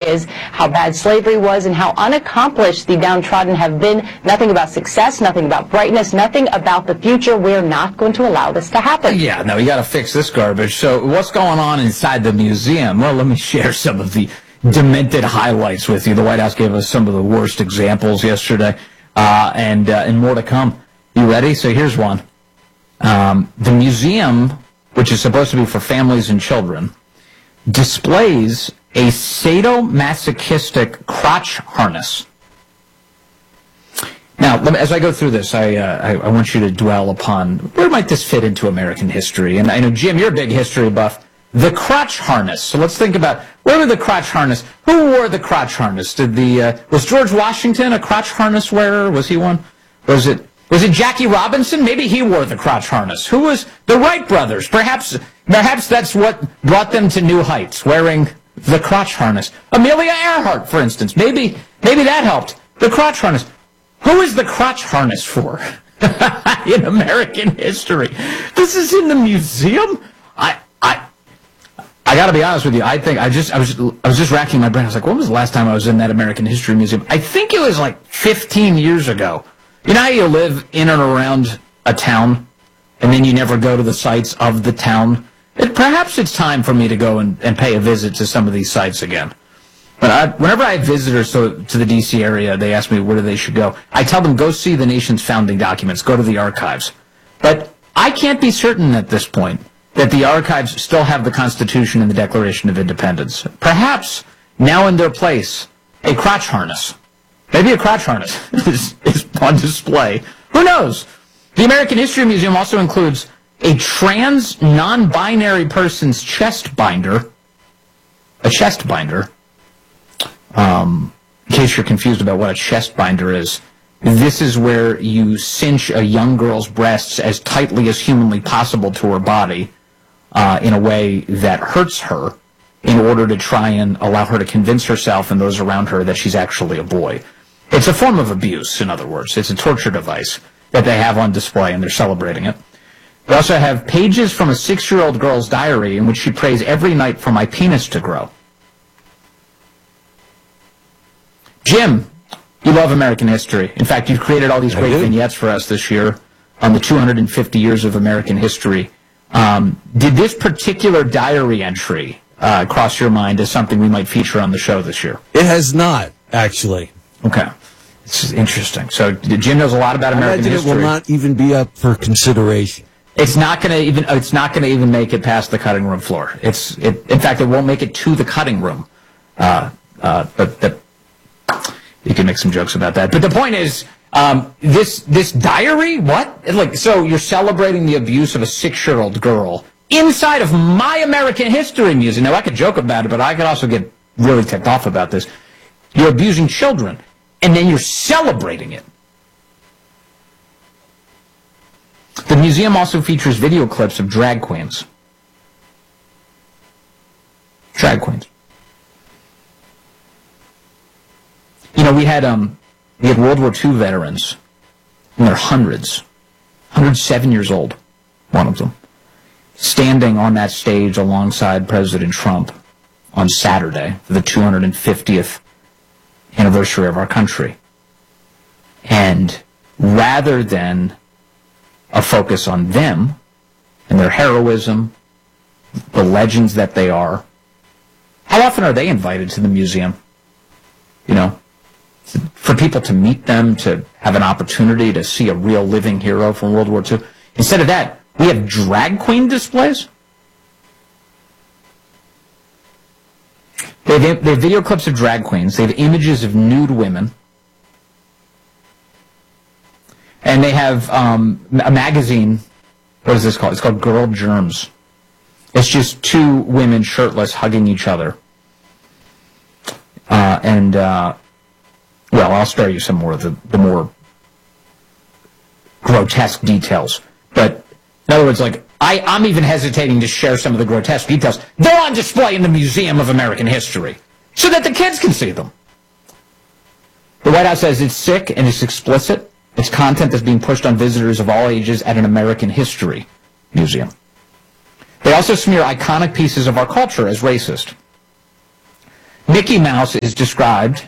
is how bad slavery was and how unaccomplished the downtrodden have been. Nothing about success, nothing about brightness, nothing about the future. We're not going to allow this to happen. Yeah, no, you got to fix this garbage. So what's going on inside the museum? Well, let me share some of the demented highlights with you. The White House gave us some of the worst examples yesterday, and more to come. You ready? So here's one. The museum, which is supposed to be for families and children, displays a sadomasochistic crotch harness. Now, as I go through this, I want you to dwell upon where might this fit into American history. And I know, Jim, you're a big history buff. The crotch harness. So let's think about, where were the crotch harness? Who wore the crotch harness? Was George Washington a crotch harness wearer? Was he one? Was it Jackie Robinson? Maybe he wore the crotch harness. Who was the Wright brothers? Perhaps that's what brought them to new heights, wearing the crotch harness. Amelia Earhart, for instance. Maybe that helped. The crotch harness. Who is the crotch harness for in American history? This is in the museum? I got to be honest with you. I think I was just racking my brain. I was like, when was the last time I was in that American History Museum? I think it was like 15 years ago. You know how you live in and around a town, and then you never go to the sites of the town? Perhaps it's time for me to go and pay a visit to some of these sites again. But whenever I have visitors to the D.C. area, they ask me where they should go. I tell them, go see the nation's founding documents, go to the archives. But I can't be certain at this point that the archives still have the Constitution and the Declaration of Independence. Perhaps, now in their place, a crotch harness. Maybe a crotch harness is on display. Who knows? The American History Museum also includes a trans, non-binary person's chest binder. A chest binder. In case you're confused about what a chest binder is, this is where you cinch a young girl's breasts as tightly as humanly possible to her body, in a way that hurts her, in order to try and allow her to convince herself and those around her that she's actually a boy. It's a form of abuse, in other words. It's a torture device that they have on display, and they're celebrating it. They also have pages from a 6-year-old girl's diary in which she prays every night for my penis to grow. Jim, you love American history. In fact, you've created all these great vignettes for us this year on the 250 years of American history. Did this particular diary entry cross your mind as something we might feature on the show this year? It has not, actually. Okay. It's interesting. So Jim knows a lot about American history. It will not even be up for consideration. It's not going to even make it past the cutting room floor. In fact, it won't make it to the cutting room. But you can make some jokes about that. But the point is, this diary, what? So you're celebrating the abuse of a 6-year-old girl inside of my American History Museum. Now, I could joke about it, but I could also get really ticked off about this. You're abusing children, and then you're celebrating it. The museum also features video clips of drag queens. Drag queens. You know, we had World War II veterans, and they're hundreds, 107 years old, one of them, standing on that stage alongside President Trump on Saturday for the 250th anniversary of our country. And rather than a focus on them and their heroism, the legends that they are, how often are they invited to the museum? You know, for people to meet them, to have an opportunity to see a real living hero from World War II. Instead of that, we have drag queen displays. They have video clips of drag queens. They have images of nude women. And they have a magazine. What is this called? It's called Girl Germs. It's just two women shirtless hugging each other. Well, I'll spare you some more of the more grotesque details. But in other words, I'm even hesitating to share some of the grotesque details. They're on display in the Museum of American History so that the kids can see them. The White House says it's sick and it's explicit. It's content that's being pushed on visitors of all ages at an American History Museum. They also smear iconic pieces of our culture as racist. Mickey Mouse is described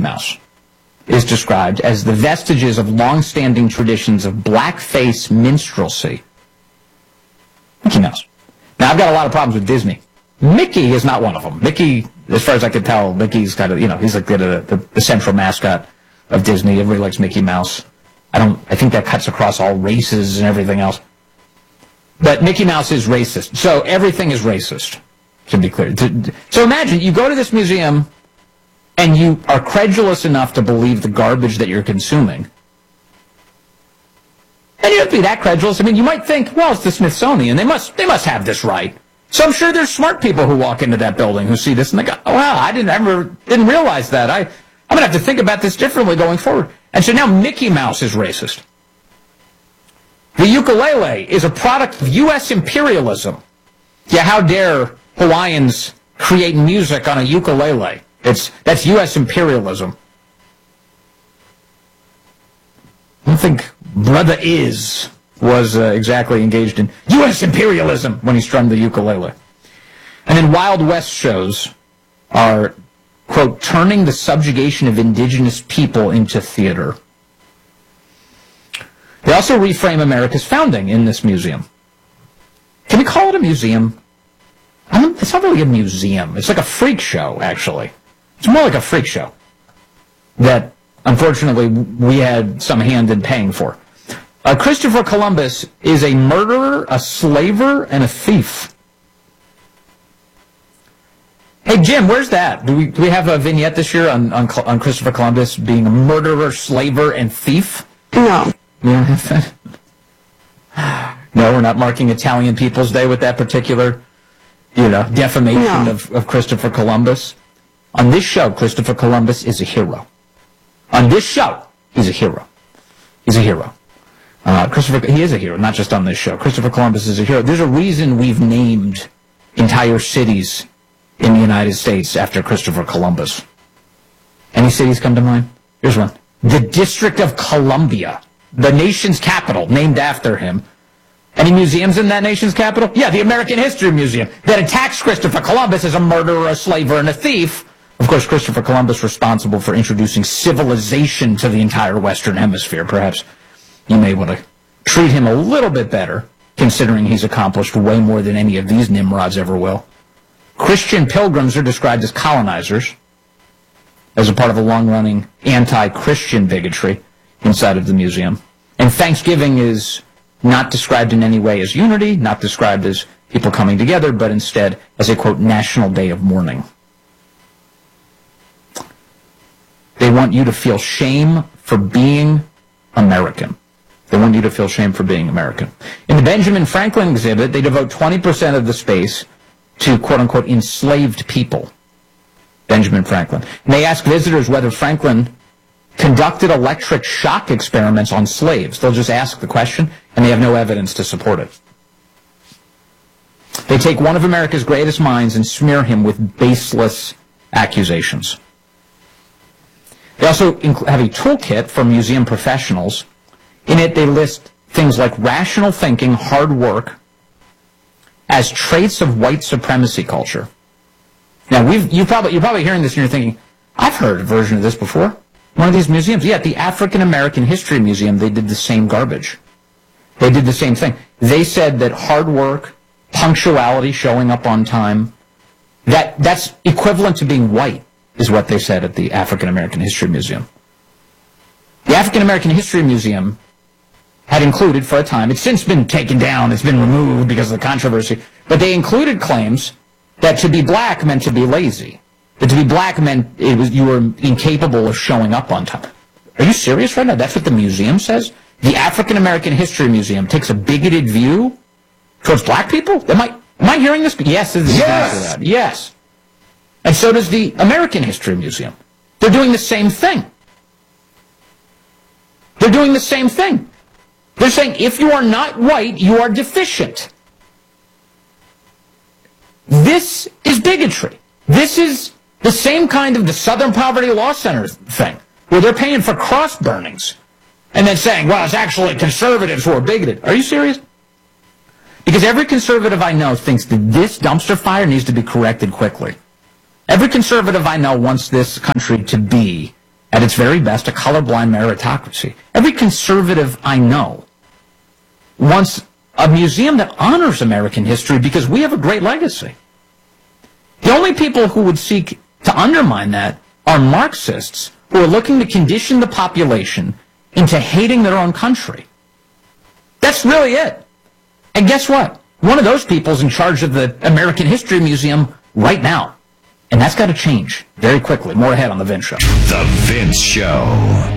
as the vestiges of long-standing traditions of blackface minstrelsy. Mickey Mouse. Now, I've got a lot of problems with Disney. Mickey is not one of them. Mickey, as far as I could tell, Mickey's kind of, he's like the central mascot of Disney. Everybody likes Mickey Mouse. I think that cuts across all races and everything else. But Mickey Mouse is racist. So everything is racist, to be clear. So imagine you go to this museum and you are credulous enough to believe the garbage that you're consuming. And you don't have to be that credulous. I mean, you might think, well, it's the Smithsonian. They must have this right. So I'm sure there's smart people who walk into that building who see this and they go, oh, wow, I didn't realize that. I'm going to have to think about this differently going forward. And so now Mickey Mouse is racist. The ukulele is a product of U.S. imperialism. Yeah, how dare Hawaiians create music on a ukulele? That's U.S. imperialism. I don't think Brother Is was exactly engaged in U.S. imperialism when he strummed the ukulele. And then Wild West shows are, quote, turning the subjugation of indigenous people into theater. They also reframe America's founding in this museum. Can we call it a museum? It's not really a museum. It's like a freak show, actually. It's more like a freak show that, unfortunately, we had some hand in paying for. Christopher Columbus is a murderer, a slaver, and a thief. Hey, Jim, where's that? Do we have a vignette this year on Christopher Columbus being a murderer, slaver, and thief? No. You don't have that? No, we're not marking Italian People's Day with that particular, defamation of Christopher Columbus. On this show, Christopher Columbus is a hero. On this show, he's a hero. He's a hero. He is a hero, not just on this show. Christopher Columbus is a hero. There's a reason we've named entire cities in the United States after Christopher Columbus. Any cities come to mind? Here's one. The District of Columbia, the nation's capital, named after him. Any museums in that nation's capital? Yeah, the American History Museum that attacks Christopher Columbus as a murderer, a slaver, and a thief. Of course, Christopher Columbus responsible for introducing civilization to the entire Western Hemisphere. Perhaps you may want to treat him a little bit better, considering he's accomplished way more than any of these Nimrods ever will. Christian pilgrims are described as colonizers, as a part of a long-running anti-Christian bigotry inside of the museum. And Thanksgiving is not described in any way as unity, not described as people coming together, but instead as a, quote, national day of mourning. They want you to feel shame for being American. They want you to feel shame for being American. In the Benjamin Franklin exhibit, they devote 20% of the space to, quote-unquote, enslaved people. Benjamin Franklin. And they ask visitors whether Franklin conducted electric shock experiments on slaves. They'll just ask the question, and they have no evidence to support it. They take one of America's greatest minds and smear him with baseless accusations. They also have a toolkit for museum professionals. In it, they list things like rational thinking, hard work, as traits of white supremacy culture. Now, you're probably hearing this and you're thinking, I've heard a version of this before. One of these museums. Yeah, at the African American History Museum, they did the same garbage. They did the same thing. They said that hard work, punctuality, showing up on time, that's equivalent to being white, is what they said at the African American History Museum. The African American History Museum had included for a time, it's since been taken down, it's been removed because of the controversy, but they included claims that to be black meant to be lazy. That to be black meant you were incapable of showing up on time. Are you serious right now? That's what the museum says? The African American History Museum takes a bigoted view towards black people? Am I hearing this? Yes, this is exactly that. Yes. And so does the American History Museum. They're doing the same thing. They're doing the same thing. They're saying if you are not white, you are deficient. This is bigotry. This is the same kind of the Southern Poverty Law Center thing, where they're paying for cross burnings and then saying, well, it's actually conservatives who are bigoted. Are you serious? Because every conservative I know thinks that this dumpster fire needs to be corrected quickly. Every conservative I know wants this country to be, at its very best, a colorblind meritocracy. Every conservative I know wants a museum that honors American history because we have a great legacy. The only people who would seek to undermine that are Marxists who are looking to condition the population into hating their own country. That's really it. And guess what? One of those people is in charge of the American History Museum right now. And that's got to change very quickly. More ahead on The Vince Show. The Vince Show.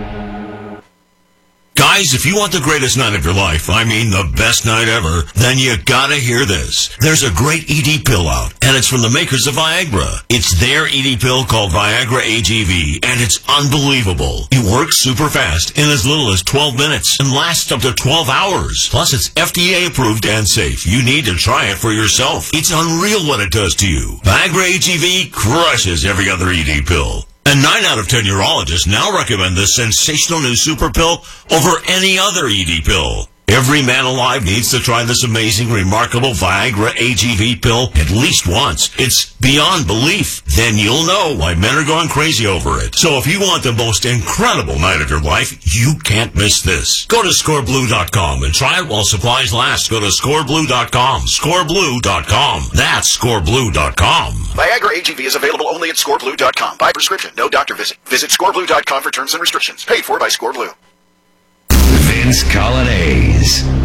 Guys, if you want the greatest night of your life, I mean the best night ever, then you gotta hear this. There's a great ED pill out, and it's from the makers of Viagra. It's their ED pill called Viagra AGV, and it's unbelievable. It works super fast in as little as 12 minutes and lasts up to 12 hours. Plus, it's FDA approved and safe. You need to try it for yourself. It's unreal what it does to you. Viagra AGV crushes every other ED pill. And 9 out of 10 urologists now recommend this sensational new super pill over any other ED pill. Every man alive needs to try this amazing, remarkable Viagra AGV pill at least once. It's beyond belief. Then you'll know why men are going crazy over it. So if you want the most incredible night of your life, you can't miss this. Go to scoreblue.com and try it while supplies last. Go to scoreblue.com. Scoreblue.com. That's scoreblue.com. Viagra AGV is available only at scoreblue.com. By prescription, no doctor visit. Visit scoreblue.com for terms and restrictions. Paid for by Scoreblue. Vince Colonnade.